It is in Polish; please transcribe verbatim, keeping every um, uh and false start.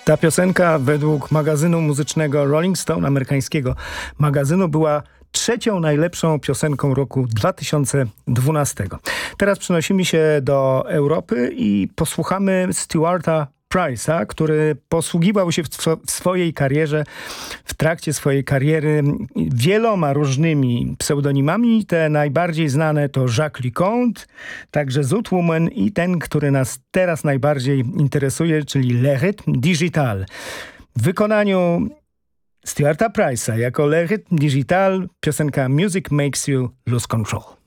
Ta piosenka według magazynu muzycznego Rolling Stone, amerykańskiego magazynu, była trzecią najlepszą piosenką roku dwa tysiące dwunastego. Teraz przenosimy się do Europy i posłuchamy Stuarta Price'a, który posługiwał się w, w swojej karierze, w trakcie swojej kariery wieloma różnymi pseudonimami. Te najbardziej znane to Jacques Leconte, także Zoot Woman i ten, który nas teraz najbardziej interesuje, czyli Le Rythme Digital. W wykonaniu Stuarta Price'a jako Le Rythme Digital piosenka Music Makes You Lose Control.